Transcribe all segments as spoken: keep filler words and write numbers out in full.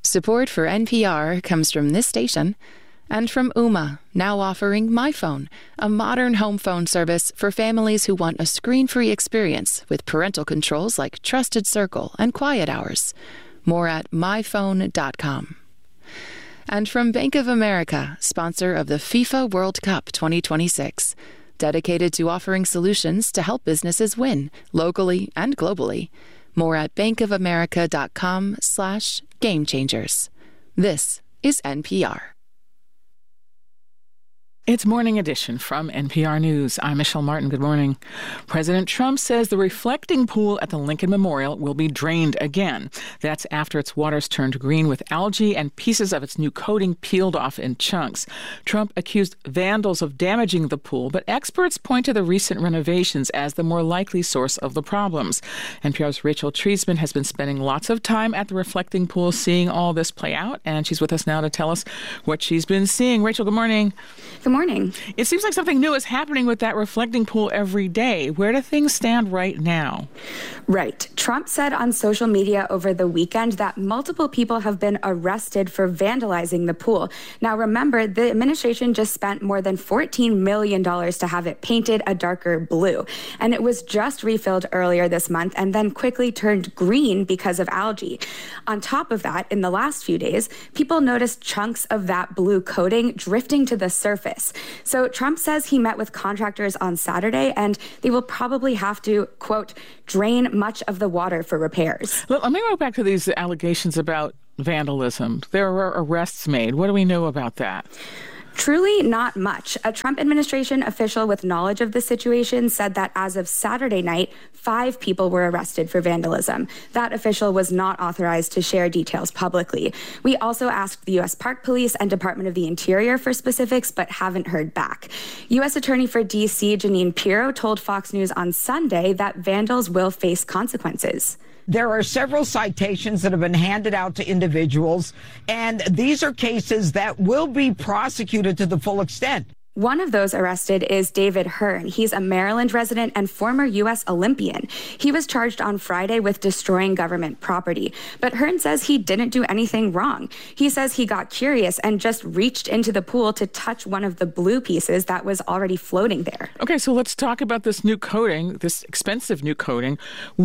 Support for N P R comes from this station and from Ooma, now offering MyPhone, a modern home phone service for families who want a screen-free experience with parental controls like Trusted Circle and Quiet Hours. More at my phone dot com. And from Bank of America, sponsor of the FIFA World Cup twenty twenty-six, dedicated to offering solutions to help businesses win, locally and globally. More at bankofamerica.com slash game changers. This is N P R. It's Morning Edition from N P R News. I'm Michelle Martin. Good morning. President Trump says the reflecting pool at the Lincoln Memorial will be drained again. That's after its waters turned green with algae and pieces of its new coating peeled off in chunks. Trump accused vandals of damaging the pool, but experts point to the recent renovations as the more likely source of the problems. N P R's Rachel Treisman has been spending lots of time at the reflecting pool seeing all this play out, and she's with us now to tell us what she's been seeing. Rachel, good morning. Good morning. It seems like something new is happening with that reflecting pool every day. Where do things stand right now? Right. Trump said on social media over the weekend that multiple people have been arrested for vandalizing the pool. Now, remember, the administration just spent more than fourteen million dollars to have it painted a darker blue. And it was just refilled earlier this month and then quickly turned green because of algae. On top of that, in the last few days, people noticed chunks of that blue coating drifting to the surface. So Trump says he met with contractors on Saturday, and they will probably have to, quote, drain much of the water for repairs. Let me go back to these allegations about vandalism. There were arrests made. What do we know about that? Truly not much. A Trump administration official with knowledge of the situation said that as of Saturday night, five people were arrested for vandalism. That official was not authorized to share details publicly. We also asked the U S Park Police and Department of the Interior for specifics, but haven't heard back. U S Attorney for D C Jeanine Pirro told Fox News on Sunday that vandals will face consequences. There are several citations that have been handed out to individuals, and these are cases that will be prosecuted to the full extent. One of those arrested is David Hearn. He's a Maryland resident and former U S Olympian. He was charged on Friday with destroying government property. But Hearn says he didn't do anything wrong. He says he got curious and just reached into the pool to touch one of the blue pieces that was already floating there. Okay, so let's talk about this new coating, this expensive new coating.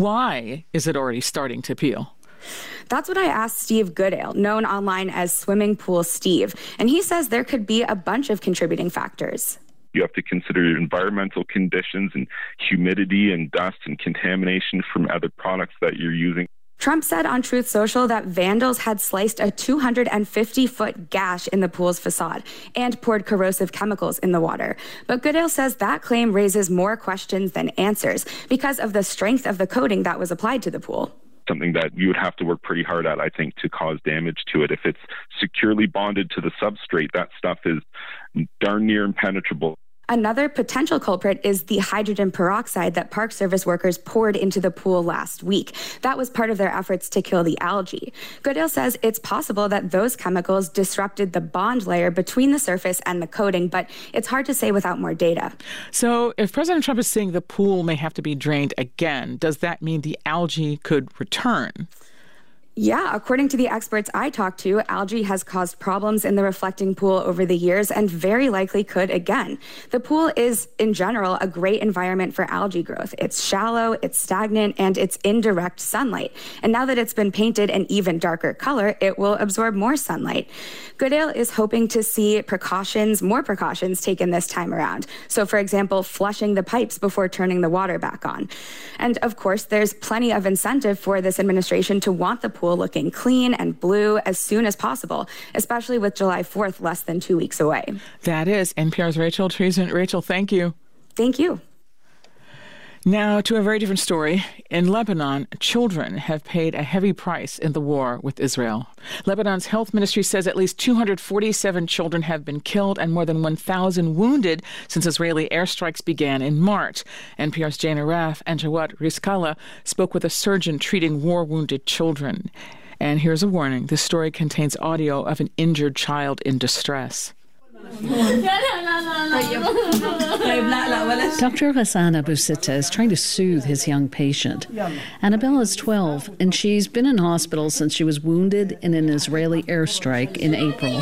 Why is it already starting to peel? That's what I asked Steve Goodale, known online as Swimming Pool Steve, and he says there could be a bunch of contributing factors. You have to consider environmental conditions and humidity and dust and contamination from other products that you're using. Trump said on Truth Social that vandals had sliced a two hundred fifty foot gash in the pool's facade and poured corrosive chemicals in the water. But Goodale says that claim raises more questions than answers because of the strength of the coating that was applied to the pool. Something that you would have to work pretty hard at, I think, to cause damage to it. If it's securely bonded to the substrate, that stuff is darn near impenetrable. Another potential culprit is the hydrogen peroxide that Park Service workers poured into the pool last week. That was part of their efforts to kill the algae. Goodale says it's possible that those chemicals disrupted the bond layer between the surface and the coating, but it's hard to say without more data. So if President Trump is saying the pool may have to be drained again, does that mean the algae could return? Yeah, according to the experts I talked to, algae has caused problems in the reflecting pool over the years and very likely could again. The pool is, in general, a great environment for algae growth. It's shallow, it's stagnant, and it's in direct sunlight. And now that it's been painted an even darker color, it will absorb more sunlight. Goodale is hoping to see precautions, more precautions taken this time around. So, for example, flushing the pipes before turning the water back on. And, of course, there's plenty of incentive for this administration to want the pool looking clean and blue as soon as possible, especially with July fourth less than two weeks away. That is N P R's Rachel Treisman. Rachel, thank you. Thank you. Now to a very different story. In Lebanon, children have paid a heavy price in the war with Israel. Lebanon's health ministry says at least two hundred forty-seven children have been killed and more than one thousand wounded since Israeli airstrikes began in March. N P R's Jane Araf and Jawad Rizkallah spoke with a surgeon treating war-wounded children. And here's a warning. This story contains audio of an injured child in distress. Doctor Ghassan Abu Sitta is trying to soothe his young patient. Annabella is twelve, and she's been in hospital since she was wounded in an Israeli airstrike in April.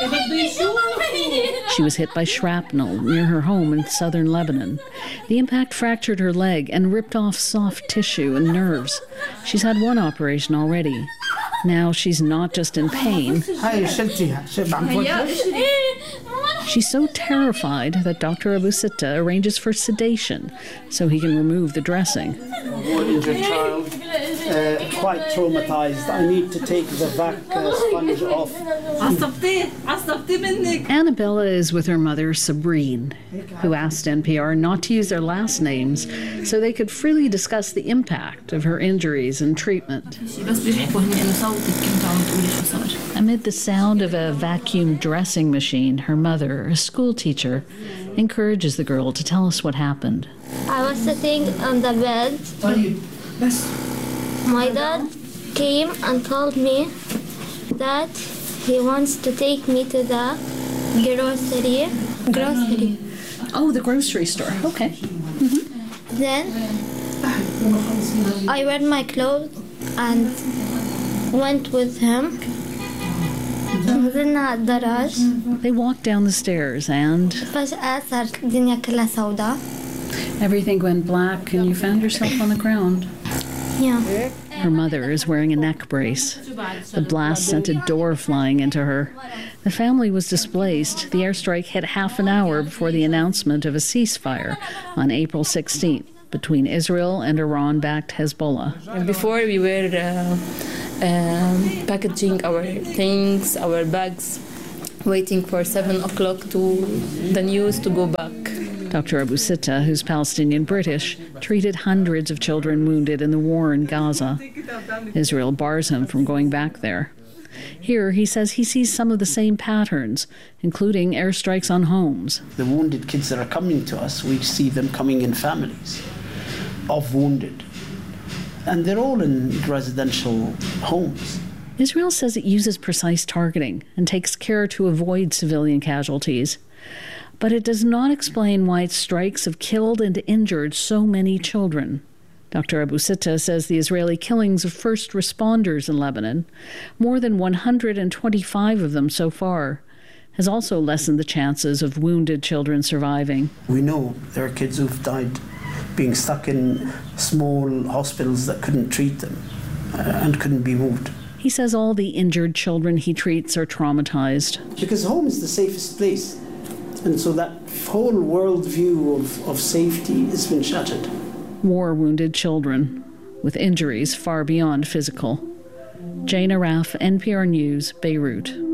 She was hit by shrapnel near her home in southern Lebanon. The impact fractured her leg and ripped off soft tissue and nerves. She's had one operation already. Now she's not just in pain. She's so terrified that Doctor Abu Sitta arranges for sedation so he can remove the dressing. More injured child, uh, quite traumatized. I need to take the vac uh, sponge off. Annabella is with her mother, Sabrine, who asked N P R not to use their last names so they could freely discuss the impact of her injuries and treatment. Amid the sound of a vacuum dressing machine, her mother, a school teacher, encourages the girl to tell us what happened. I was sitting on the bed. My dad came and told me that he wants to take me to the grocery. Grocery. Oh, the grocery store. Okay. Mm-hmm. Then I wear my clothes and went with him. They walked down the stairs and everything went black and you found yourself on the ground. Yeah. Her mother is wearing a neck brace. The blast sent a door flying into her. The family was displaced. The airstrike hit half an hour before the announcement of a ceasefire on April sixteenth between Israel and Iran-backed Hezbollah. Before we were uh, um, packaging our things, our bags, waiting for seven o'clock to the news to go back. Doctor Abu Sitta, who's Palestinian-British, treated hundreds of children wounded in the war in Gaza. Israel bars him from going back there. Here, he says he sees some of the same patterns, including airstrikes on homes. The wounded kids that are coming to us, we see them coming in families of wounded. And they're all in residential homes. Israel says it uses precise targeting and takes care to avoid civilian casualties. But it does not explain why its strikes have killed and injured so many children. Doctor Abu Sitta says the Israeli killings of first responders in Lebanon, more than one hundred twenty-five of them so far, has also lessened the chances of wounded children surviving. We know there are kids who've died being stuck in small hospitals that couldn't treat them uh, and couldn't be moved. He says all the injured children he treats are traumatized. Because home is the safest place. And so that whole worldview of, of safety has been shattered. War-wounded children with injuries far beyond physical. Jane Araf, N P R News, Beirut.